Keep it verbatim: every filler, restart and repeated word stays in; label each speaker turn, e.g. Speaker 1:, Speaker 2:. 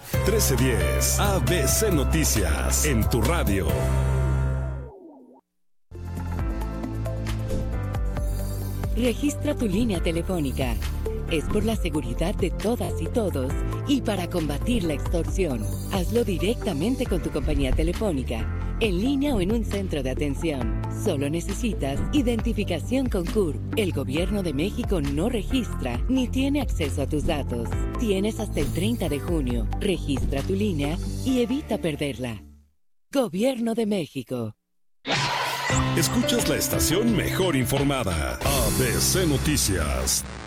Speaker 1: trece diez A B C Noticias en tu radio.
Speaker 2: Registra tu línea telefónica. Es por la seguridad de todas y todos y para combatir la extorsión. Hazlo directamente con tu compañía telefónica, en línea o en un centro de atención. Solo necesitas identificación con C U R P. El Gobierno de México no registra ni tiene acceso a tus datos. Tienes hasta el treinta de junio. Registra tu línea y evita perderla. Gobierno de México.
Speaker 1: Escuchas la estación mejor informada. A B C Noticias.